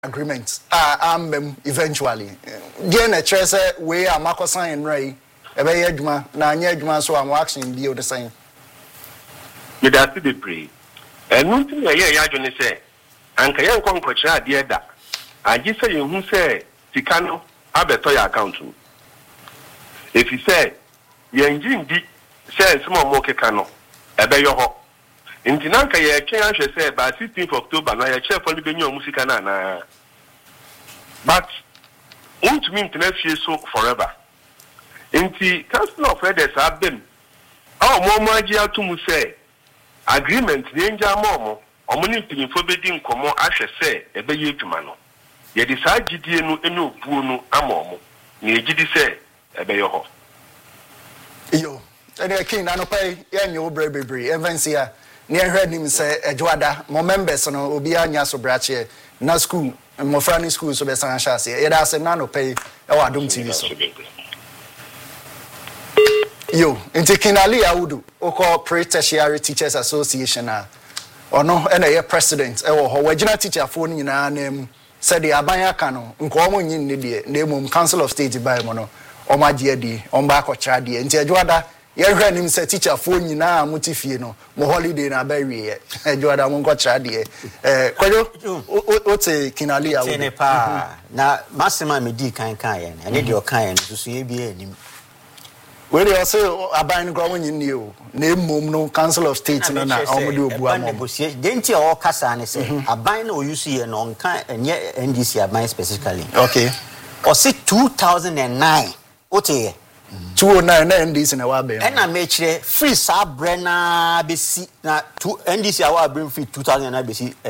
agreement eventually dear na chese we amakosan enrai ebe ye adwuma na anya adwuma so am action bi o de san me da se be pray enu ti ye ya adwene se anka ye nkonkokira ade da agi se ye hu se sika no abeto ya account if you say ye njindi se nsemo mo keka no ebe yo ho nti nanka ye twen ahwe se ba 16th October na ye chef oni benyo musika na but won't mean to feel so forever nti council of elders abem mo agi atumu se agreement ni nja mo omuni pinfo bedi nkomo ahwe se ebe ye adwuma no ye de sa gidie no ene obuo no amomo na egidi se ebe yo ho yo ene king na no pay ye nyo brebebre evansia ni ehwe nim se edwada mo members no obi anya so brache na school mo frani school so be san chance ye da se na no pay e wa Adom TV so yo enti kinali awudu oko pre-tertiary teachers association a ono ena ye president e wo ho wagina teacher fo ni nyina na said the aban aka no nko omo nyin ne de na emom council of state by mo no omo age ade omo akọcha de enti edwada ye hwe nim se teacher fo nyina mutifie no mo holiday na ba wie edwada mo nkọcha de kwajo o te kinali awudu tene pa na masema medi kan ye ne de o kan ye no so ye bi anim we dey also aban go nyin ni o na emom no council of state no na omo de obu amom denti o kasa ne se aban na o use ye no nkan enye NDC aban specifically okay o se 2009 ote 209 na NDC na wa be na me kire free sa bre na be si na NDC awa bre free 2000 na be si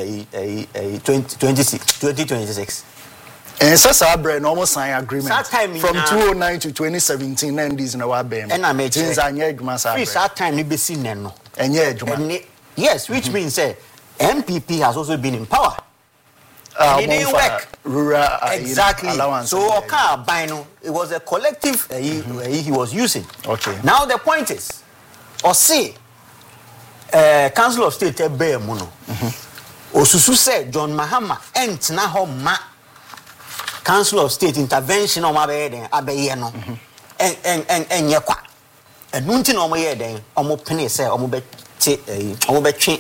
2026 and so bre no almost sign agreement from 2009 to 2017 na NDC na wa be na me kire anya adwuma sa free sa time ni be si ne no enye adwuma yes which means MPP has also been in power. It didn't work. Rural exactly. Allowance. So it was a collective he was using. Okay. Now the point is, or say, Council of State Ebe Muno. Osusu said John Mahama ent na ho ma Council of State intervention on abeye no. En yekwa. Enunti no mo ye den omo pene say omo be twe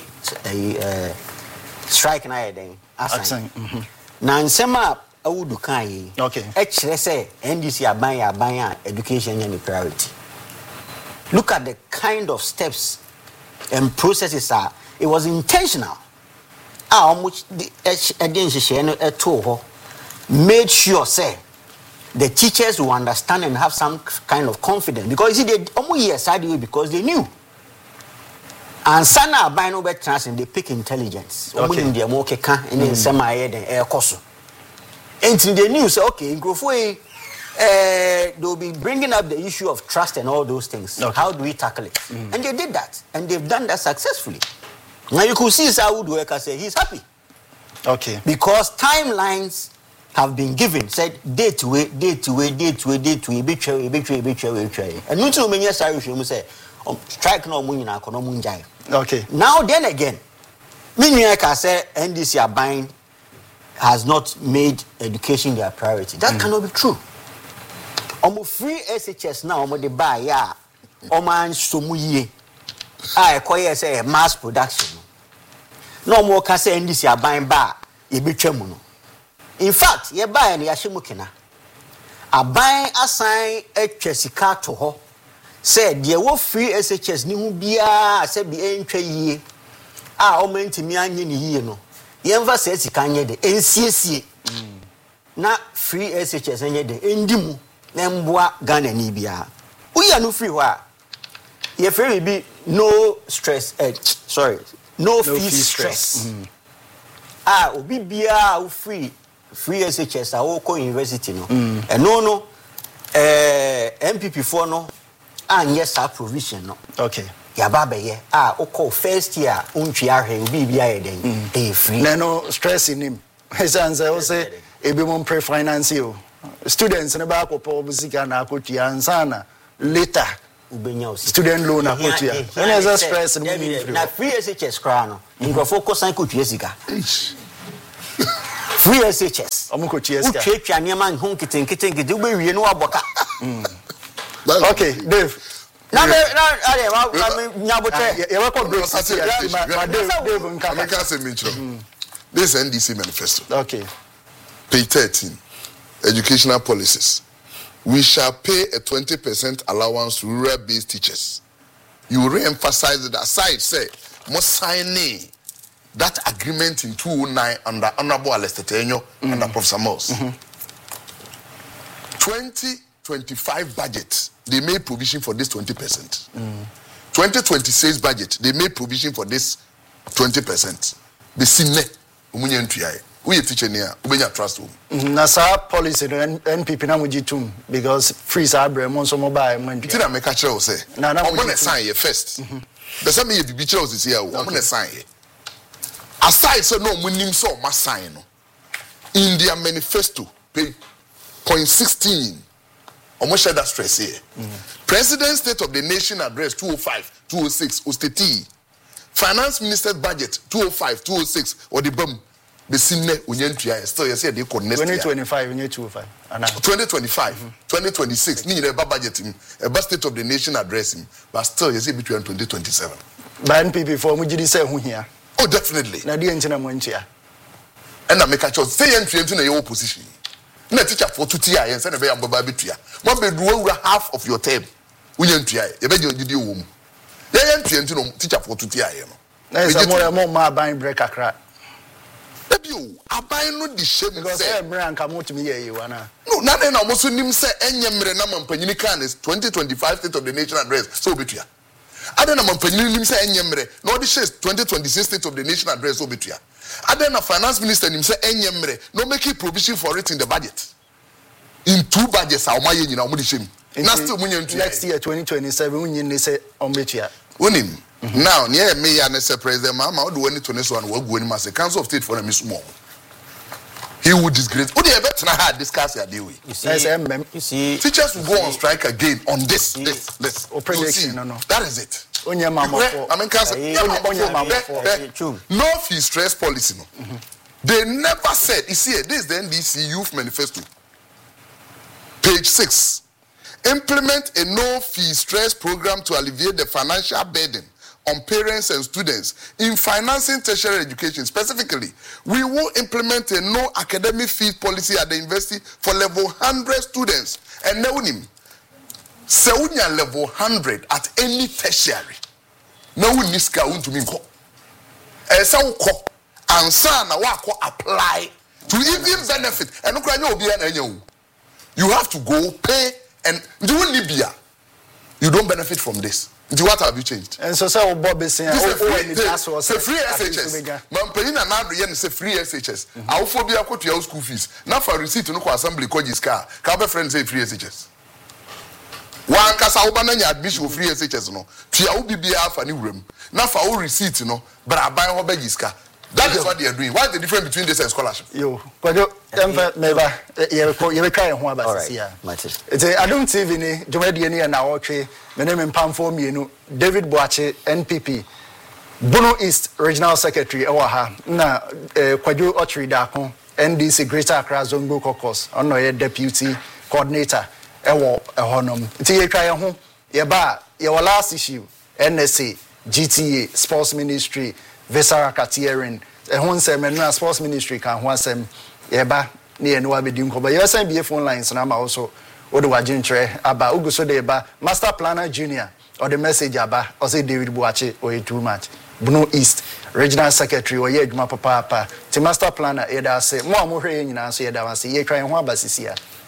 strike na ye den. Na nsema awudu kan yi okay e kire say NDC aban education any priority. Look at the kind of steps and processes it was intentional. How much the made sure say the teachers will understand and have some kind of confidence because you see they almost year side because they knew. And sana by no better and they pick intelligence. Okay. In the Mokeka and then some ahead and air coso. And the news, okay, they'll be bringing up the issue of trust and all those things. Okay. How do we tackle it? And they did that, and they've done that successfully. Now you could see Saud Worker say he's happy. Okay. Because timelines have been given, said date to way, be betray. And no too many Irish say strike no money na kono munjai. Okay. Now then again, meaning can say NDC Aban has not made education their priority. That cannot be true. Omo free SHS now omo de buy ya oman somu ye. Koye say mass production. No more can say NDC Aban ba e betwa mu no. In fact, ye buy na yahye kena. Aban assign etwa sika to ho. Said there were free SHS ni hu bia say bi entwa yie o mentimi anye ni yie no ye mva say sika anye de ensiesie na free SHS anye de endimu na mboa Ghana ni bia uya no free ho ye free bi no stress no fee stress obi bia o free SHS a wo ko university no no MPP for no and yes, our provision no. Okay. Yababe oko first year untwi ahwe obi bia den free. No stress in him. His answer was say ebi mon pre finance you. Students na ba akopo obusika na akotua ansana later ubenya student loan akotua. When is that stress in na free SHS kra no. Nko focus an kotua sika. free SHS. Omukochi eska. Utwetwa niam ho nkete ube wie no aboka. Okay, Dave. This NDC manifesto. Okay. Page 13. Educational policies. We shall pay a 20% allowance to rural-based teachers. You re-emphasize it aside, say, must sign that agreement in 2009 under Honorable Alester Tenyo and Professor Moss. 2025 budget, they made provision for this 20%. 2026 budget, they made provision for this 20%. The sinne, we are teaching here, we are trust. Nasa policy NPP na mujitum because freeze abre monso mobile man. Tina make a chair say. I'm gonna sign here first. The same you be chair is here. I'm gonna sign here. Aside so no munim so must sign. In their manifesto, page point 16. Almost share that stress here. President State of the Nation Address 205, 206, Usteti. Finance Minister's Budget 205, 206, or the BUM. The Sinne Unyentuya. Still, you say they could next 2025, 2025. 2025, 2026. Need a budget him, a State of the Nation Address him. But still, you see between 2027. By NPP for Mujidi say who here? Oh, definitely. Nadia Entina Montia. And I make a choice. Say entry into your opposition. Na teacher for 2 years and send a very baby to ya. One bedroom half of your term. We ain't try. You bet you do womb. They ain't teacher for 2 years. There is a more buying break a crack. You are buying no the shame because brand come out to me here. No, nothing almost him say Enyamre Naman Peninikan is 2025 State of the Nation Address. So between. I don't know Peninin say Enyamre. No, this is 2026 State of the Nation Address. So between. I don't know Finance Minister him say Enyamre. No making provision for it in the budget. In 2 budgets, how my you know shame. Next year 2027, we say on betia. Unim. Now, near me and the president, Mama, do any to this one will go in as a council of state for a miss more. He would disgrace. Would you ever discuss your deal? You see, teachers will go on strike again on this. Prediction, no. That is it. I mean, no fee stress policy. No. They never said, you see, this is the NDC Youth Manifesto. Page 6. Implement a no-fee stress program to alleviate the financial burden on parents and students in financing tertiary education. Specifically, we will implement a no academic fee policy at the university for level 100 students. And now, Seunya level 100 at any tertiary. Now, we need to me. And son, apply to even benefit. And you have to go pay. And do Libya, you don't benefit from this. What have you changed? And so Bob is saying, free SHS. Mampenina now say free SHS. Our phobia go to your school fees. Now for receipt to no assembly call his car. Can friend say free SHS? One casa obananya admission free SHS no. Tia ubi be for new room. Now for all receipt no, but I buy ho his car. That is what they are doing. What is the difference between this and scholarship? Yo, Kwajo, never. You try and one about here. It's I don't see any. Jomedi and our tree. My name is Pam for me. David Boache, NPP, Bono East Regional Secretary. Owaha na Kwajo Ochri Dakon, NDC Greater Accra Zongo Caucus. Ono ye Deputy Coordinator. Ewo ehonum. It's you try and home. Yeba your last issue. NSA, GTA, Sports Ministry. Vesara Katiering, a Honsem and Sports Ministry can once Eba near no Abedin Koba. You send be phone lines and I'm also Odawajintre about Uguso Deba, Master Planner Junior, or the message Aba, or say David Boache, or too much. Bruno East, Regional Secretary, or Yegma Papa, the Master Planner Eda say, more in answer, Eda, say, ye trying one basisia.